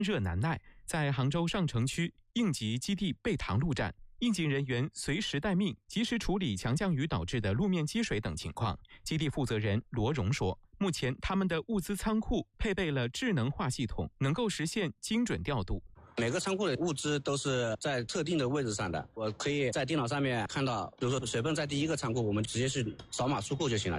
热难耐，在杭州上城区应急基地贝塘路站，应急人员随时待命，及时处理强降雨导致的路面积水等情况。基地负责人罗荣说，目前他们的物资仓库配备了智能化系统，能够实现精准调度。 每个仓库的物资都是在特定的位置上的，我可以在电脑上面看到，比如说水泵在第一个仓库，我们直接是扫码出库就行了。